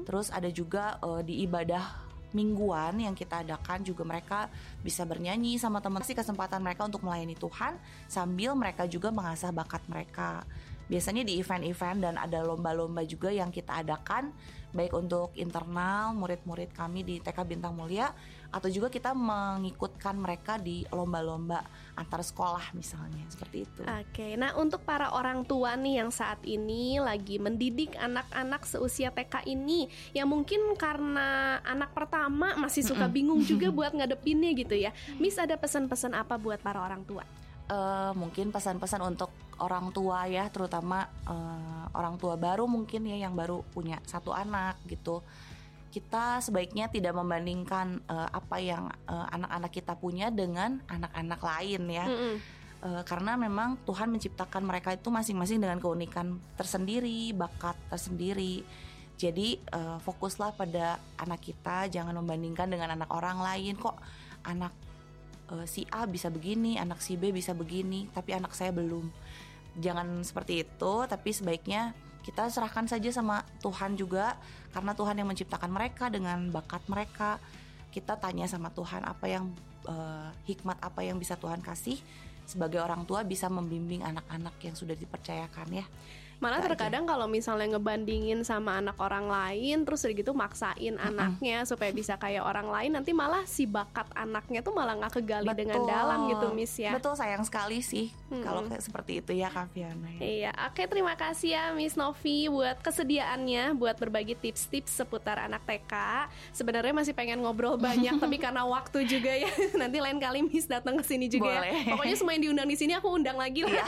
Terus ada juga di ibadah mingguan yang kita adakan juga mereka bisa bernyanyi sama teman, kasih kesempatan mereka untuk melayani Tuhan sambil mereka juga mengasah bakat mereka. Biasanya di event-event dan ada lomba-lomba juga yang kita adakan, baik untuk internal murid-murid kami di TK Bintang Mulia, atau juga kita mengikutkan mereka di lomba-lomba antar sekolah misalnya, seperti itu. Oke, nah untuk para orang tua nih yang saat ini lagi mendidik anak-anak seusia TK ini, yang mungkin karena anak pertama masih suka bingung juga buat ngadepinnya gitu ya, Miss ada pesan-pesan apa buat para orang tua? Mungkin pesan-pesan untuk orang tua ya, terutama orang tua baru mungkin ya yang baru punya satu anak gitu. Kita sebaiknya tidak membandingkan apa yang anak-anak kita punya dengan anak-anak lain ya. Karena memang Tuhan menciptakan mereka itu masing-masing dengan keunikan tersendiri, bakat tersendiri. Jadi fokuslah pada anak kita, jangan membandingkan dengan anak orang lain. Kok anak si A bisa begini, anak si B bisa begini, tapi anak saya belum. Jangan seperti itu, tapi sebaiknya kita serahkan saja sama Tuhan juga, karena Tuhan yang menciptakan mereka dengan bakat mereka. Kita tanya sama Tuhan apa yang hikmat apa yang bisa Tuhan kasih. Sebagai orang tua bisa membimbing anak-anak yang sudah dipercayakan ya. Malah terkadang kalau misalnya ngebandingin sama anak orang lain, terus gitu maksain anaknya supaya bisa kayak orang lain, nanti malah si bakat anaknya tuh malah gak kegali dengan dalam gitu, Miss ya. Betul, sayang sekali sih kalau kayak seperti itu ya, Kak Fiana ya. Iya, oke, terima kasih ya Miss Novi buat kesediaannya buat berbagi tips-tips seputar anak TK. Sebenarnya masih pengen ngobrol banyak tapi karena waktu juga ya. Nanti lain kali Miss datang ke sini juga. Boleh. Ya. Pokoknya semua yang diundang di sini aku undang lagi lah.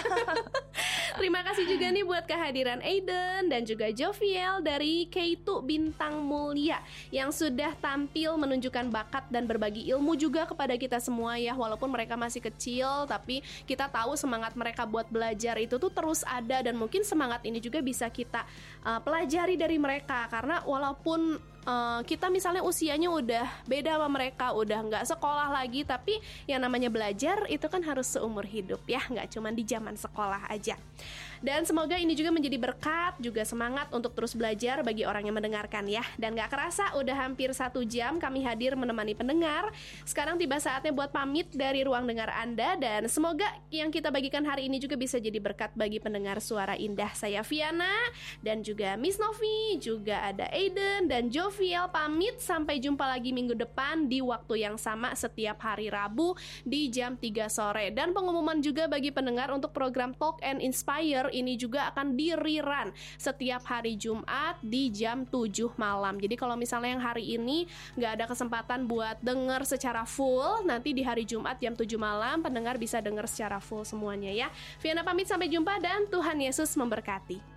Terima kasih juga nih buat kehadiran Aiden dan juga Joviel dari K2 Bintang Mulia yang sudah tampil menunjukkan bakat dan berbagi ilmu juga kepada kita semua ya. Walaupun mereka masih kecil, tapi kita tahu semangat mereka buat belajar itu tuh terus ada, dan mungkin semangat ini juga bisa kita pelajari dari mereka. Karena walaupun kita misalnya usianya udah beda sama mereka, udah nggak sekolah lagi, tapi yang namanya belajar itu kan harus seumur hidup ya, nggak cuma di zaman sekolah aja. Dan semoga ini juga menjadi berkat, juga semangat untuk terus belajar bagi orang yang mendengarkan ya. Dan gak kerasa udah hampir 1 jam kami hadir menemani pendengar. Sekarang tiba saatnya buat pamit dari ruang dengar Anda, dan semoga yang kita bagikan hari ini juga bisa jadi berkat bagi pendengar Suara Indah. Saya Viana dan juga Miss Novi, juga ada Aiden dan Joviel pamit. Sampai jumpa lagi minggu depan di waktu yang sama setiap hari Rabu di jam 3 sore. Dan pengumuman juga bagi pendengar untuk program Talk and Inspire ini juga akan di-rerun setiap hari Jumat di jam 7 malam. Jadi kalau misalnya yang hari ini gak ada kesempatan buat denger secara full, nanti di hari Jumat jam 7 malam pendengar bisa denger secara full semuanya ya. Viana pamit, sampai jumpa dan Tuhan Yesus memberkati.